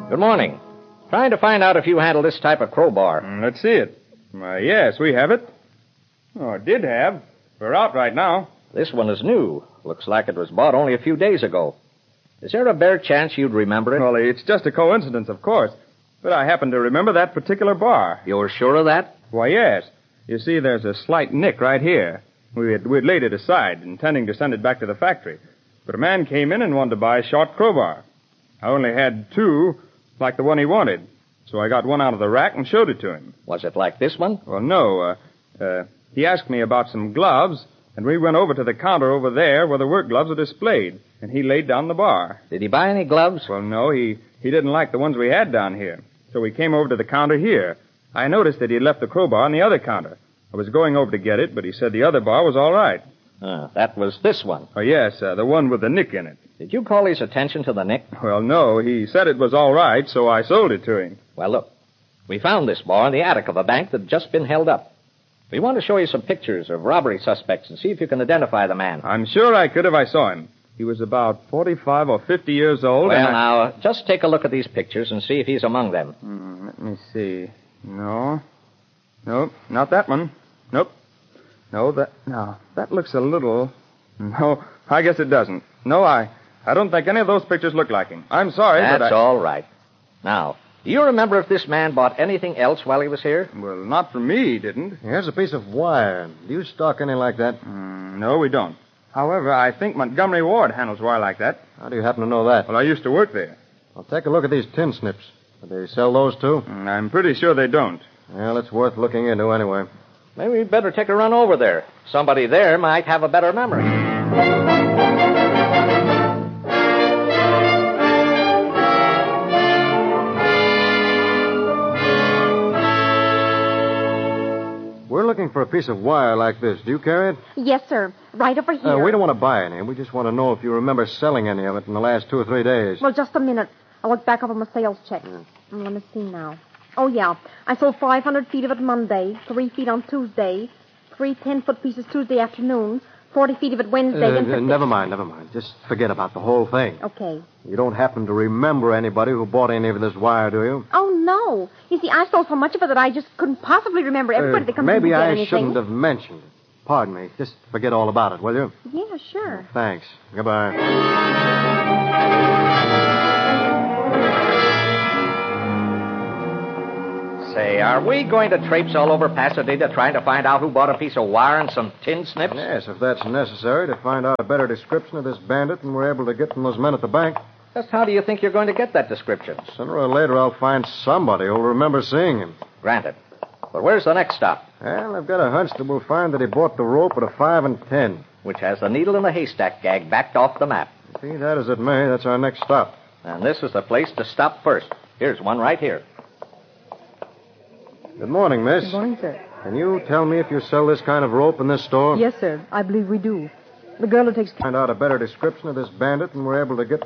Good morning. Trying to find out if you handle this type of crowbar. Let's see it. Yes, we have it. Oh, it did have. We're out right now. This one is new. Looks like it was bought only a few days ago. Is there a bare chance you'd remember it? Well, it's just a coincidence, of course. But I happen to remember that particular bar. You're sure of that? Why, yes. You see, there's a slight nick right here. We'd laid it aside, intending to send it back to the factory. But a man came in and wanted to buy a short crowbar. I only had two, like the one he wanted. So I got one out of the rack and showed it to him. Was it like this one? Well, no. He asked me about some gloves, and we went over to the counter over there where the work gloves are displayed, and he laid down the bar. Did he buy any gloves? Well, no, he didn't like the ones we had down here. So we came over to the counter here. I noticed that he had left the crowbar on the other counter. I was going over to get it, but he said the other bar was all right. That was this one. Oh, yes, the one with the nick in it. Did you call his attention to the nick? Well, no, he said it was all right, so I sold it to him. Well, look. We found this bar in the attic of a bank that had just been held up. We want to show you some pictures of robbery suspects and see if you can identify the man. I'm sure I could if I saw him. He was about 45 or 50 years old. Well, now, just take a look at these pictures and see if he's among them. Let me see. No. Nope, not that one. Nope. No, that looks a little... No, I guess it doesn't. No, I don't think any of those pictures look like him. I'm sorry, but That's all right. Now, do you remember if this man bought anything else while he was here? Well, not from me, he didn't. Here's a piece of wire. Do you stock any like that? No, we don't. However, I think Montgomery Ward handles wire like that. How do you happen to know that? Well, I used to work there. Well, take a look at these tin snips. Do they sell those, too? I'm pretty sure they don't. Well, it's worth looking into anyway. Maybe we'd better take a run over there. Somebody there might have a better memory. We're looking for a piece of wire like this. Do you carry it? Yes, sir. Right over here. We don't want to buy any. We just want to know if you remember selling any of it in the last 2 or 3 days. Well, just a minute. I'll look back over my sales check. Let me see now. Oh, yeah. I sold 500 feet of it Monday, 3 feet on Tuesday, 3 10-foot pieces Tuesday afternoon, 40 feet of it Wednesday, and... Never mind. Just forget about the whole thing. Okay. You don't happen to remember anybody who bought any of this wire, do you? Oh, no. You see, I sold so much of it that I just couldn't possibly remember everybody that comes in to Maybe get I anything. shouldn't have mentioned it. Pardon me. Just forget all about it, will you? Yeah, sure. Thanks. Goodbye. Say, are we going to traipse all over Pasadena trying to find out who bought a piece of wire and some tin snips? Yes, if that's necessary to find out a better description of this bandit than we're able to get from those men at the bank. Just how do you think you're going to get that description? Sooner or later, I'll find somebody who'll remember seeing him. Granted. But where's the next stop? Well, I've got a hunch that we'll find that he bought the rope at a 5 and 10. Which has the needle in the haystack gag backed off the map. See, that as it may, that's our next stop. And this is the place to stop first. Here's one right here. Good morning, miss. Good morning, sir. Can you tell me if you sell this kind of rope in this store? Yes, sir. I believe we do. The girl who takes... Find out a better description of this bandit than we're able to get